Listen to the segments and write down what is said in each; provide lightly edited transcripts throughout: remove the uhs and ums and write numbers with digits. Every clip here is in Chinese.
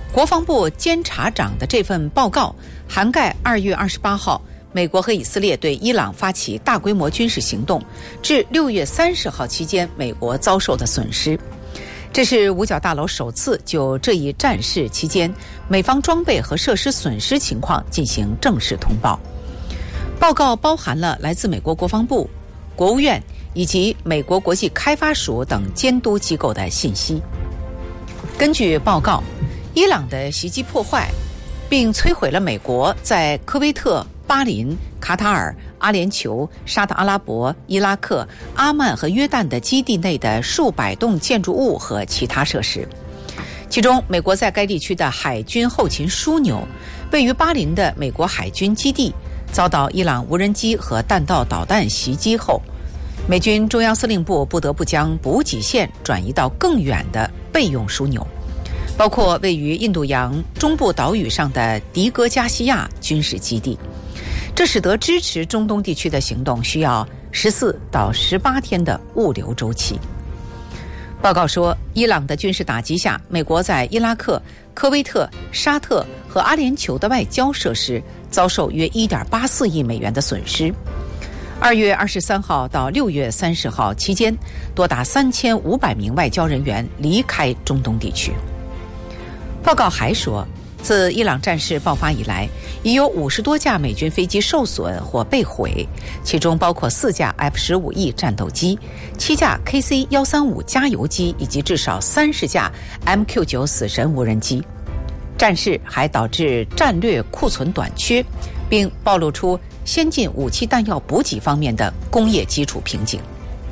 国防部监察长的这份报告涵盖2月28号美国和以色列对伊朗发起大规模军事行动至6月30号期间美国遭受的损失。这是五角大楼首次就这一战事期间美方装备和设施损失情况进行正式通报。报告包含了来自美国国防部、国务院以及美国国际开发署等监督机构的信息。根据报告，伊朗的袭击破坏并摧毁了美国在科威特、巴林、卡塔尔、阿联酋、沙特阿拉伯、伊拉克、阿曼和约旦的基地内的数百栋建筑物和其他设施。其中，美国在该地区的海军后勤枢纽，位于巴林的美国海军基地，遭到伊朗无人机和弹道导弹袭击后，美军中央司令部不得不将补给线转移到更远的备用枢纽，包括位于印度洋中部岛屿上的迪戈加西亚军事基地。这使得支持中东地区的行动需要14到18天的物流周期。报告说，伊朗的军事打击下，美国在伊拉克、科威特、沙特和阿联酋的外交设施遭受约 1.84 亿美元的损失。2月23号到6月30号期间，多达3500名外交人员离开中东地区。报告还说，自伊朗战事爆发以来，已有50多架美军飞机受损或被毁，其中包括4架 F-15E 战斗机、7架 KC-135 加油机以及至少30架 MQ-9 死神无人机。战事还导致战略库存短缺，并暴露出先进武器弹药补给方面的工业基础瓶颈。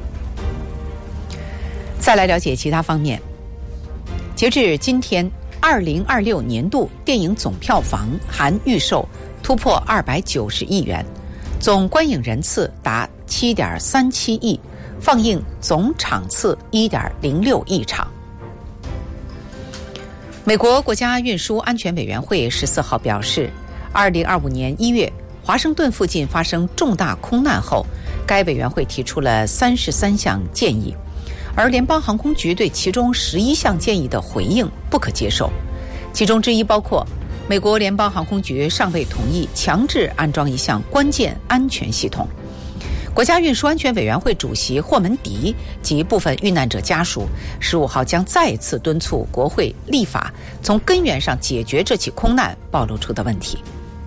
再来了解其他方面。截至今天，2026年度电影总票房含预售突破290亿元，总观影人次达 7.37 亿，放映总场次 1.06 亿场。美国国家运输安全委员会14号表示，2025年1月华盛顿附近发生重大空难后，该委员会提出了33项建议，而联邦航空局对其中11项建议的回应不可接受。其中之一包括，美国联邦航空局尚未同意强制安装一项关键安全系统。国家运输安全委员会主席霍门迪及部分遇难者家属15号将再次敦促国会立法，从根源上解决这起空难暴露出的问题。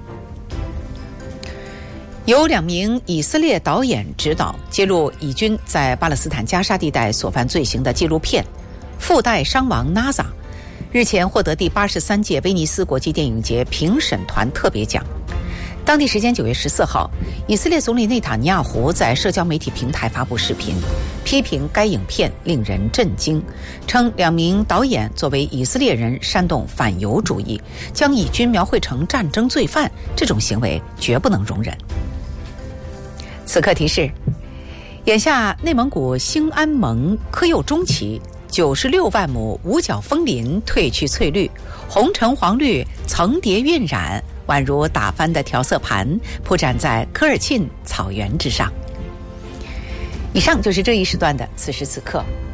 由2名以色列导演执导，揭露以军在巴勒斯坦加沙地带所犯罪行的纪录片《附带伤亡 NASA》日前获得第83届威尼斯国际电影节评审团特别奖。当地时间9月14号，以色列总理内塔尼亚胡在社交媒体平台发布视频，批评该影片令人震惊，称2名导演作为以色列人煽动反犹主义，将以军描绘成战争罪犯，这种行为绝不能容忍。此刻提示，眼下内蒙古兴安盟科幼中旗96万亩五角枫林褪去翠绿，红橙黄绿层叠晕染，宛如打翻的调色盘，铺展在科尔沁草原之上。以上就是这一时段的此时此刻。